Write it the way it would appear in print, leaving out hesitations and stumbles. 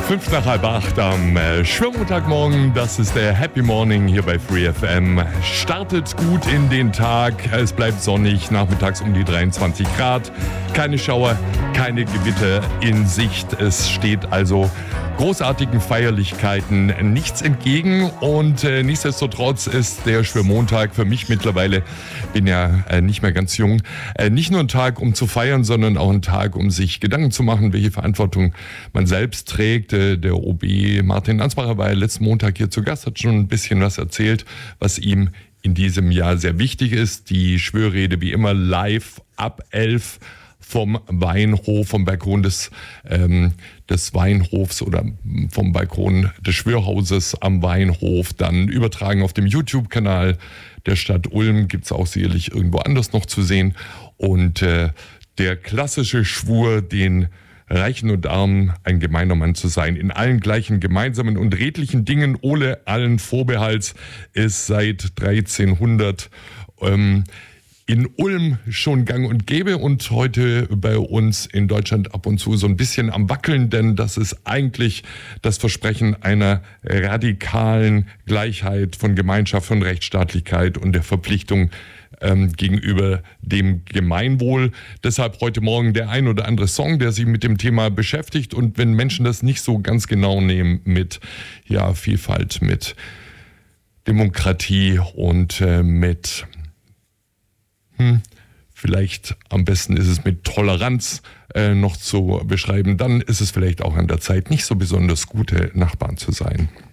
7:55 am Schwimmontagmorgen. Das ist der Happy Morning hier bei Free FM. Startet gut in den Tag. Es bleibt sonnig, nachmittags um die 23 Grad. Keine Schauer, keine Gewitter in Sicht. Es steht also großartigen Feierlichkeiten nichts entgegen. Und nichtsdestotrotz ist der Schwimmmontag für mich mittlerweile, bin ja nicht mehr ganz jung, nicht nur ein Tag, um zu feiern, sondern auch ein Tag, um sich Gedanken zu machen, welche Verantwortung man selbst trägt. Der OB Martin Ansbacher war ja letzten Montag hier zu Gast, hat schon ein bisschen was erzählt, was ihm in diesem Jahr sehr wichtig ist. Die Schwörrede wie immer live ab 11 vom Weinhof, vom Balkon des Weinhofs oder vom Balkon des Schwörhauses am Weinhof, dann übertragen auf dem YouTube-Kanal der Stadt Ulm, gibt es auch sicherlich irgendwo anders noch zu sehen. Und der klassische Schwur, den Reichen und Armen ein gemeiner Mann zu sein, in allen gleichen gemeinsamen und redlichen Dingen, ohne allen Vorbehalts, ist seit 1300 in Ulm schon gang und gäbe und heute bei uns in Deutschland ab und zu so ein bisschen am Wackeln, denn das ist eigentlich das Versprechen einer radikalen Gleichheit, von Gemeinschaft, von Rechtsstaatlichkeit und der Verpflichtung gegenüber dem Gemeinwohl. Deshalb heute Morgen der ein oder andere Song, der sich mit dem Thema beschäftigt. Und wenn Menschen das nicht so ganz genau nehmen mit Vielfalt, mit Demokratie und mit vielleicht am besten ist es mit Toleranz noch zu beschreiben, dann ist es vielleicht auch an der Zeit, nicht so besonders gute Nachbarn zu sein.